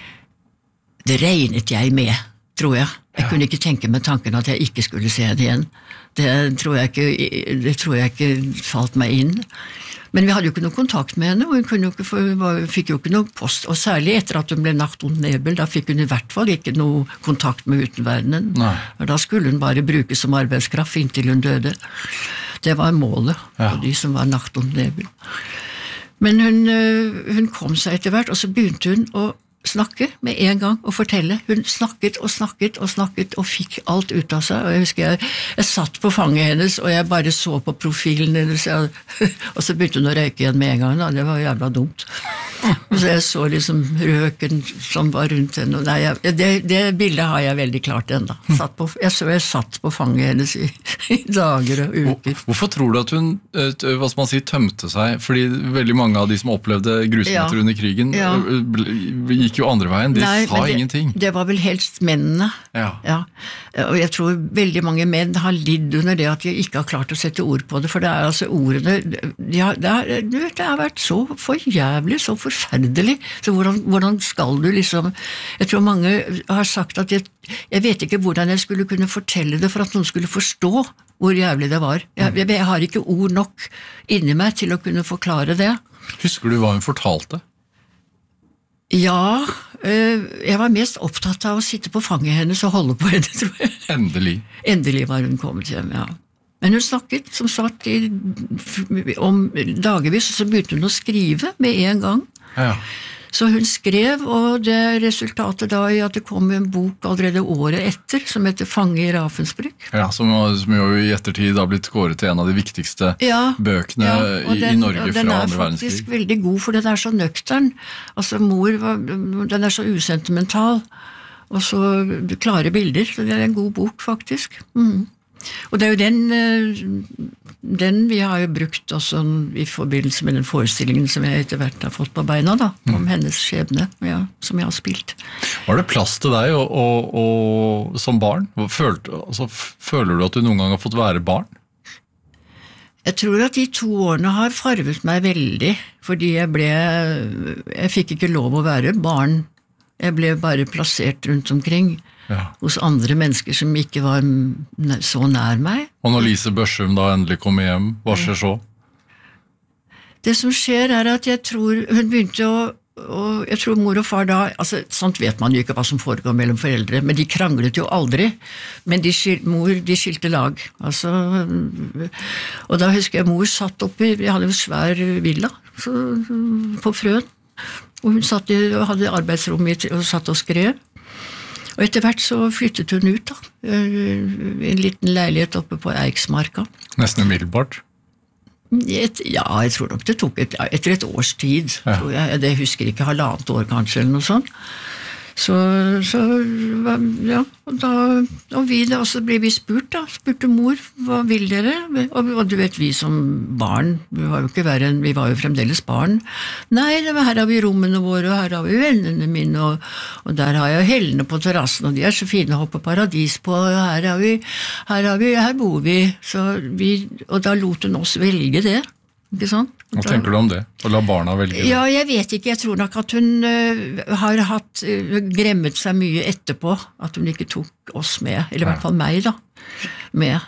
Det regnet jeg med, tror jeg. Jeg ja. Kunne ikke tenke med tanken at jeg ikke skulle se henne igjen. Det tror jeg ikke, det tror jeg ikke falt meg inn. Men vi hadde jo ikke noe kontakt med henne, og hun, kunne jo ikke, hun fikk jo ikke noe post, og særlig etter at hun ble nacht und nebel, da fikk hun i hvert fall ikke noe kontakt med utenverdenen. Nei. Og da skulle hun bare brukes som arbeidskraft inntil hun døde. Det var målet, ja. For de som var nacht und nebel. Men hun, hun kom seg etter hvert, og så begynte hun å snakke med en gang og fortelle. Hun snakket og snakket og snakket og fikk alt ut av seg. Og jeg husker jeg, jeg satt på fanget hennes, og jeg bare så på profilen hennes, og så begynte hun å røyke igjen med en gang. Da. Det var jævla dumt. Så jeg så liksom røken som var rundt henne. Nei, jeg, det, det bildet har jeg veldig klart enda. Satt på, jeg så jeg satt på fanget hennes i, i dager og uker.
Hvorfor tror du at hun, hva skal man si, tømte seg? Fordi veldig mange av de som opplevde grusomheter ja. Under krigen, ja. Gikk jo andre veien, de Nei, sa det, ingenting.
Det var vel helst mennene. Ja. Ja. Og jeg tror veldig mange menn har lidd under det at de ikke har klart å sette ord på det, for det er altså ordene, de har, det, har, du vet, det har vært så forjævlig, så forferdelig, så hvordan, hvordan skal du liksom, jeg tror mange har sagt at jeg, jeg vet ikke hvordan jeg skulle kunne fortelle det for at noen skulle forstå hvor jævlig det var. Jeg, jeg, jeg har ikke ord nok inni meg til å kunne forklare det.
Husker du hva hun fortalte?
Ja, jeg var mest opptatt av å sitte på fanget hennes og holde på henne, tror jeg.
Endelig.
Endelig var hun kommet hjem, ja. Men hun snakket, som sagt, i, om dagevis, og så begynte hun å skrive med en gang. Ja. Så hun skrev, og det resultatet da i at det kom en bok allerede året etter, som heter Fange i Ravensbrück.
Ja, som, som jo i ettertid har blitt kåret til en av de viktigste ja, bøkene ja, i, den, i Norge fra andre verdenskrig. Den er faktisk
veldig god, for den er så nøktern. Altså, mor, var, den er så usentimental, og så klare bilder, så det er en god bok, faktisk. Mhm. Og det er jo den, den vi har jo brukt også i forbindelse med den forestillingen som jeg etter hvert har fått på beina da, om mm. hennes skjebne, ja, som jeg har spilt.
Var det plass til deg og, og, og, som barn? Følte, altså, føler du at du noen gang har fått være barn?
Jeg tror at de to årene har farvet meg veldig, fordi jeg ble, jeg fikk ikke lov å være barn. Jeg ble bare plassert rundt omkring. Ja. Hos andre mennesker som ikke var så nær meg.
Og når Lise Børsum da endelig kommer hjem, hva skjer så?
Det som skjer er at jeg tror hun begynte å, og jeg tror mor og far da, altså sånt vet man jo ikke hva som foregår mellom foreldre, men de kranglet jo aldri, men de skil, mor, de skilte lag, altså, og da husker jeg mor satt oppi, vi hadde en svær villa så, på Frøen, og hun satt i, og hadde arbeidsrommet og satt og skrev. Og etter hvert så flyttet hun ut da, en liten leilighet oppe på Eiksmarka.
Nesten umiddelbart?
Et, ja, jeg tror nok det tok et, etter et års tid, ja. Tror jeg, det husker ikke halvannet år kanskje, eller noe sånt. Så, så ja, og da, og vi da, så ble vi spurt da, spurte mor, hva vil dere? Og, og du vet, vi som barn, vi var jo ikke verre enn, vi var jo fremdeles barn. Nei, det var, her har vi rommene våre, og her har vi vennene mine, og, og der har jeg hellene på terrassen, og de er så fine å hoppe paradis på, og her har vi, her har vi, her bor vi. Så vi, og da lot hun oss velge det. Ikke sant?
Hva tenker du om det? Å la barna velge det?
Ja, jeg vet ikke. Jeg tror nok at hun uh, har hatt, uh, gremmet seg mye etterpå, at hun ikke tok oss med, eller i hvert fall meg da, med.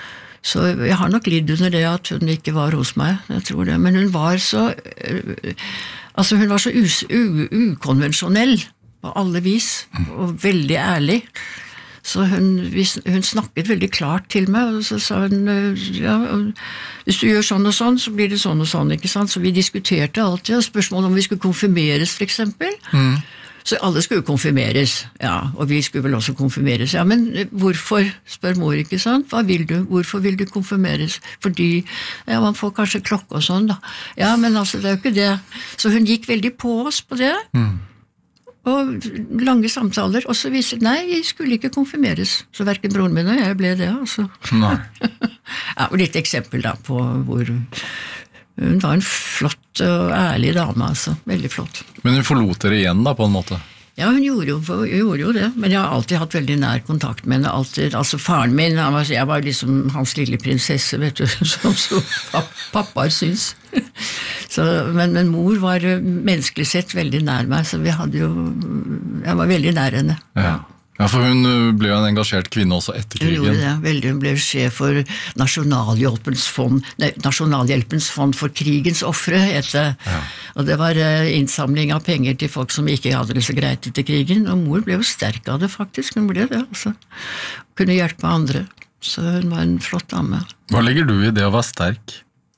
Så jeg har nok lidd under det at hun ikke var hos meg, jeg tror det. Men hun var så, uh, altså hun var så us, u, ukonvensjonell på alle vis, og veldig ærlig. Så hun, hun snakket veldig klart til meg, og så sa hun, ja, hvis du gjør sånn og sånn, så blir det sånn og sånn, ikke sant? Så vi diskuterte alltid, spørsmål om vi skulle konfirmeres, for eksempel. Mm. Så alle skulle konfirmeres, ja, og vi skulle vel også konfirmeres. Ja, men hvorfor, spør mor, ikke sant? Hva vil du? Hvorfor vil du konfirmeres? Fordi, ja, man får kanskje klokke og sånn, da. Ja, men altså, det er jo ikke det. Så hun gikk veldig på oss på det. Mm. Og lange samtaler, og så viser nei, jeg skulle ikke konfirmeres. Så hverken broren min og jeg ble det, altså. Nei. Ja, og litt eksempel da på hvor hun var en flott og ærlig dame, altså. Veldig flott.
Men hun forlot dere igjen da, på en måte?
Ja, hun gjorde jo, gjorde jo det, men jeg har alltid hatt veldig nær kontakt med henne, alltid, altså faren min, han var, jeg var liksom hans lille prinsesse, vet du, som så pappaer syns. Så, men, men mor var menneskelig sett veldig nær meg, så vi hadde jo, jeg var veldig nær henne.
Ja. Ja, for hun ble jo en engasjert kvinne også etter krigen.
Hun gjorde det, veldig. Hun ble sjef for Nasjonalhjelpens fond, nei, Nasjonalhjelpens fond for krigens offre, het det. Ja. Og det var innsamling av penger til folk som ikke hadde det så greit etter krigen, og mor ble jo sterk av det faktisk, hun ble det, altså. Kunne hjelpe andre, så hun var en flott dame.
Hva legger du i det å være sterk?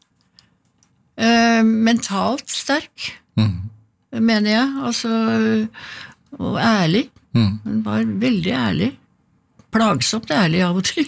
Eh, mentalt sterk, mm. mener jeg, altså, og ærlig. Mm. Hun var veldig ærlig. Plagsomt ærlig av og til.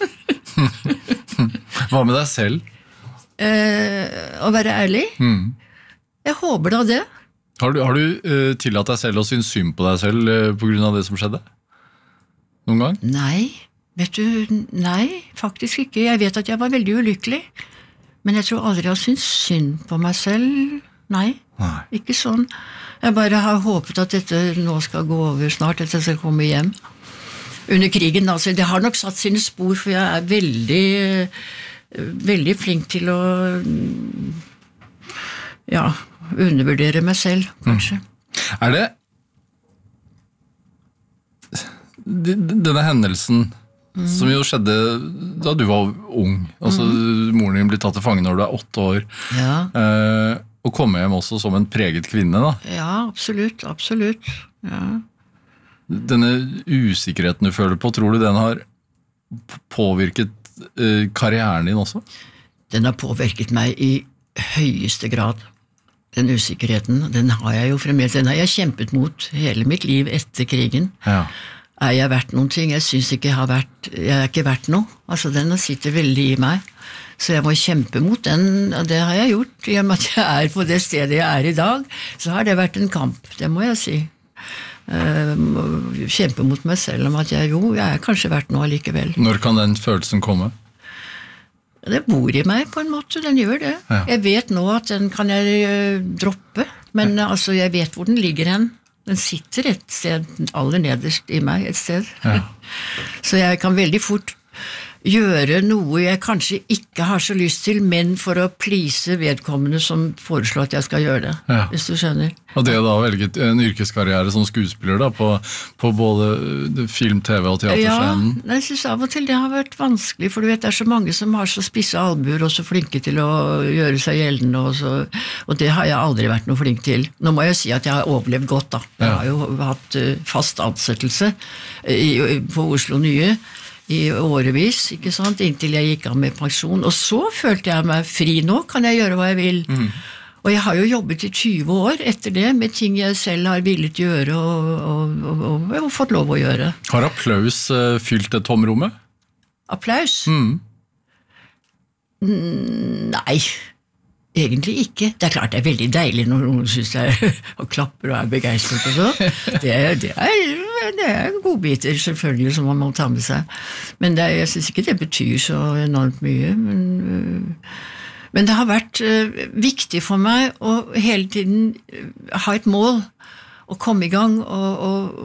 Hva med deg selv?
Eh, å være ærlig? Mm. Jeg håper da det.
Har du, har du uh, tillatt deg selv å synes synd på deg selv uh, på grunn av det som skjedde? Noen gang?
Nei, vet du, nei, faktisk ikke. Jeg vet at jeg var veldig ulykkelig, men jeg tror aldri jeg har syntes synd på meg selv. Nei, nei, ikke sånn. Jeg bare har håpet at dette nå skal gå over snart, at jeg skal komme hjem. Under krigen, altså, det har nok satt sine spor, for jeg er veldig, veldig flink til å, ja, undervurdere meg selv, kanskje.
Mm. Er det denne hendelsen mm. som jo skjedde da du var ung, altså mm. moren din ble tatt til fange når du er åtte år,
ja.
eh, og komme hjem også som en preget kvinne, da.
Ja, absolutt, absolutt. Ja.
Denne usikkerheten du føler på, tror du den har påvirket uh, karrieren din også?
Den har påvirket meg i høyeste grad. Den usikkerheten, den har jeg jo fremdeles, den har jeg kjempet mot hele mitt liv etter krigen. Ja. Er jeg verdt noen ting? Jeg synes ikke jeg har vært, jeg er ikke verdt noe. Altså, den sitter veldig i meg. Så jeg må kjempe mot den, og det har jeg gjort. I og med at jeg er på det stedet jeg er i dag, så har det vært en kamp, det må jeg si. Uh, kjempe mot meg selv om at jeg, jo, jeg er kanskje verdt noe allikevel.
Når kan den følelsen komme?
Det bor i meg på en måte, den gjør det. Ja. Jeg vet nå at den kan jeg uh, droppe, men ja. altså, jeg vet hvor den ligger hen. Den sitter et sted, aller nederst i meg et sted. Ja. Så jeg kan veldig fort gjøre noe jeg kanskje ikke har så lyst til, men for å please vedkommende som foreslår at jeg skal gjøre det, ja. hvis du skjønner.
Og det da velget en yrkeskarriere som skuespiller da, på, på både film, tv og teaterscenen?
Ja, jeg synes av og til det har vært vanskelig, for du vet, det er så mange som har så spisse albuer og så flinke til å gjøre seg gjeldende, og, så, og det har jeg aldri vært noe flink til. Nå må jeg si at jeg har overlevd godt da. Jeg har jo hatt uh, fast ansettelse i, på Oslo Nye, i årevis, ikke sant, inntil jeg gikk av med pensjon, og så følte jeg meg fri. Nå kan jeg gjøre hva jeg vil. Mm. Og jeg har jo jobbet i tjue år etter det, med ting jeg selv har villet gjøre, og, og, og, og, og fått lov å gjøre.
Har applaus uh, fylt det tomrommet?
Applaus?
Mm.
Nei. Egentlig ikke. Det er klart det er veldig deilig når noen synes det er og klapper og er begeistret og så. Det, det, er, det er godbiter selvfølgelig som man må ta med seg. Men det, jeg synes ikke det betyr så enormt mye. Men, men det har vært viktig for meg å hele tiden ha et mål, å komme i gang og, og